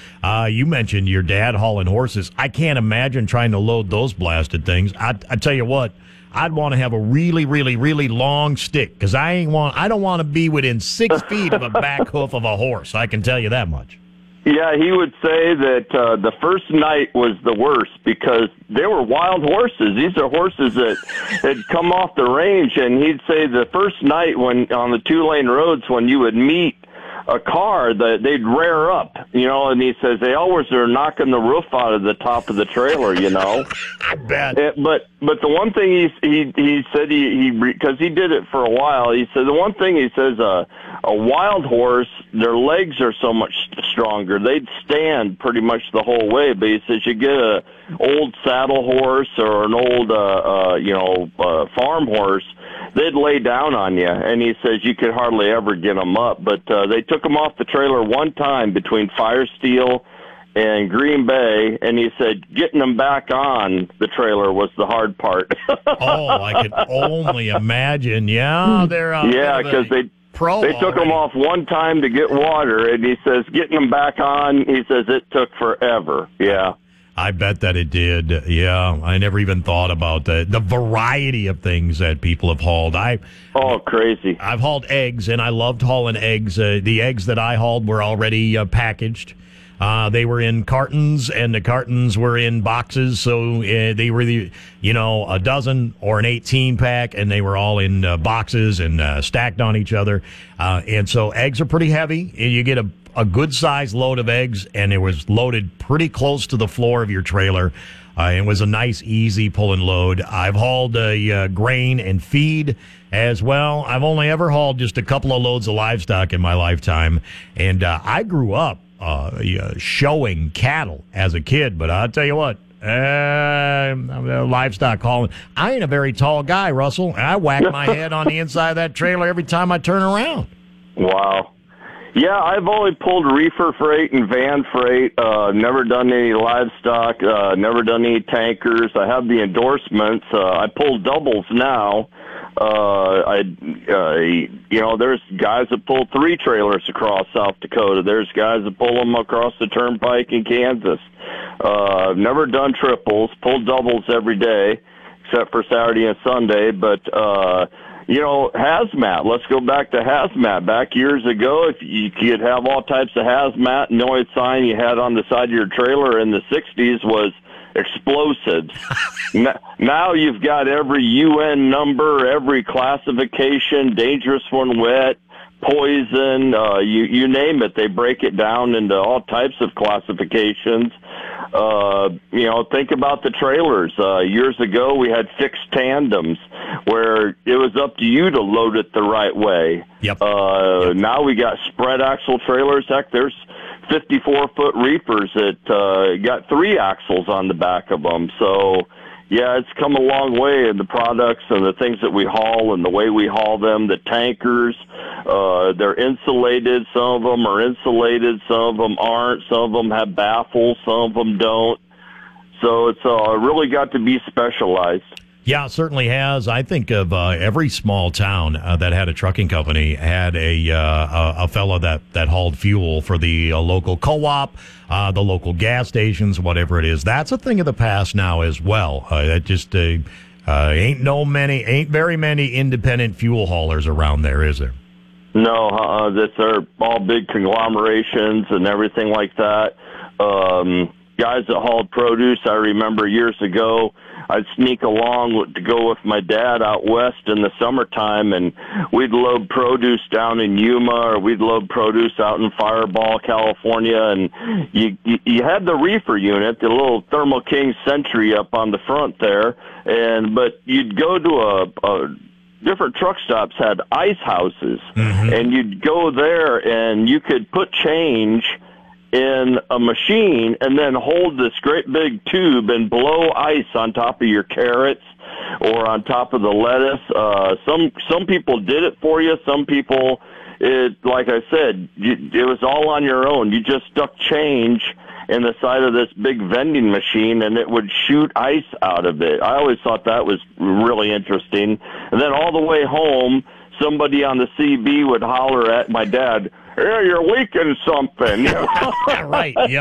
You mentioned your dad hauling horses. I can't imagine trying to load those blasted things. I tell you what, I'd want to have a really, really, really long stick because I don't want to be within 6 feet of a back hoof of a horse. I can tell you that much. Yeah, he would say that the first night was the worst because they were wild horses. These are horses that had come off the range, and he'd say the first night when on the 2-lane roads when you would meet a car, they'd rear up, and he says they always are knocking the roof out of the top of the trailer, I bet. But the one thing he said because he did it for a while, he said the one thing he says a wild horse, their legs are so much stronger. They'd stand pretty much the whole way, but he says you get a old saddle horse or an old farm horse, they'd lay down on you, and he says you could hardly ever get them up. But they took them off the trailer one time between Firesteel and Green Bay, and he said getting them back on the trailer was the hard part. I could only imagine. Yeah, they're because they took them off one time to get water, and he says getting them back on, he says it took forever. Yeah. I bet that it did. Yeah, I never even thought about the variety of things that people have hauled. Crazy. I've hauled eggs, and I loved hauling eggs. The eggs that I hauled were already packaged. They were in cartons, and the cartons were in boxes, so they were a dozen or an 18-pack, and they were all in boxes and stacked on each other. And so eggs are pretty heavy. You get a good-sized load of eggs, and it was loaded pretty close to the floor of your trailer. It was a nice, easy pull and load. I've hauled grain and feed as well. I've only ever hauled just a couple of loads of livestock in my lifetime, and I grew up showing cattle as a kid, but I'll tell you what, livestock hauling. I ain't a very tall guy, Russell. I whack my head on the inside of that trailer every time I turn around. Wow. Yeah, I've only pulled reefer freight and van freight, never done any livestock, never done any tankers. I have the endorsements. I pull doubles now. There's guys that pull 3 trailers across South Dakota. There's guys that pull them across the turnpike in Kansas. Never done triples, pulled doubles every day, except for Saturday and Sunday, but, hazmat. Let's go back to hazmat. Back years ago, if you could have all types of hazmat, and the only sign you had on the side of your trailer in the 60s was explosives. Now you've got every UN number, every classification, dangerous when wet, poison, you name it. They break it down into all types of classifications. Think about the trailers. Years ago, we had fixed tandems where it was up to you to load it the right way. Yep. Now we got spread axle trailers. Heck, there's 54-foot reefers that got 3 axles on the back of them. So, yeah, it's come a long way in the products and the things that we haul and the way we haul them. The tankers, they're insulated. Some of them are insulated. Some of them aren't. Some of them have baffles. Some of them don't. So it's really got to be specialized. Yeah, it certainly has. I think of every small town that had a trucking company had a fellow that hauled fuel for the local co-op, the local gas stations, whatever it is. That's a thing of the past now as well. That just ain't very many independent fuel haulers around there, is there? No, they're all big conglomerations and everything like that. Guys that hauled produce, I remember years ago, I'd sneak along to go with my dad out west in the summertime, and we'd load produce down in Yuma, or we'd load produce out in Fireball, California, and you had the reefer unit, the little Thermo King Sentry up on the front there, but you'd go to a different truck stops had ice houses, and you'd go there and you could put change in a machine and then hold this great big tube and blow ice on top of your carrots or on top of the lettuce. Some people did it for you. Some people, like I said, it was all on your own. You just stuck change in the side of this big vending machine and it would shoot ice out of it. I always thought that was really interesting. And then all the way home, somebody on the CB would holler at my dad, "Hey, you're leaking something." Right.